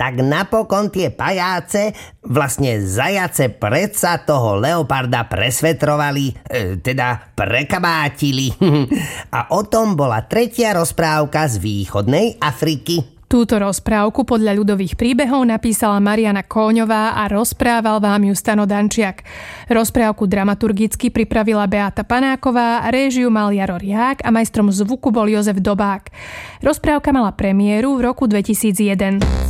tak napokon tie pajáce, vlastne zajace, predsa toho leoparda presvetrovali, teda prekabátili. A o tom bola tretia rozprávka z východnej Afriky. Túto rozprávku podľa ľudových príbehov napísala Mariana Kóňová a rozprával vám ju Stano Dančiak. Rozprávku dramaturgicky pripravila Beata Panáková, réžiu mal Jaro Riák a majstrom zvuku bol Jozef Dobák. Rozprávka mala premiéru v roku 2001.